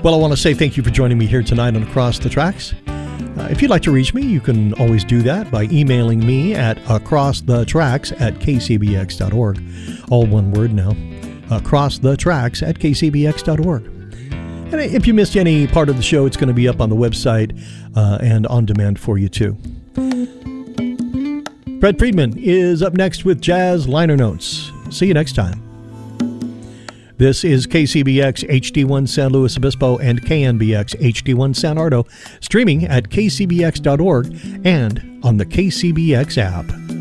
Well, I want to say thank you for joining me here tonight on Across the Tracks. If you'd like to reach me, you can always do that by emailing me at acrossthetracks@kcbx.org. All one word now, acrossthetracks@kcbx.org. And if you missed any part of the show, it's going to be up on the website and on demand for you too. Fred Friedman is up next with Jazz Liner Notes. See you next time. This is KCBX HD1 San Luis Obispo and KNBX HD1 San Ardo, streaming at kcbx.org and on the KCBX app.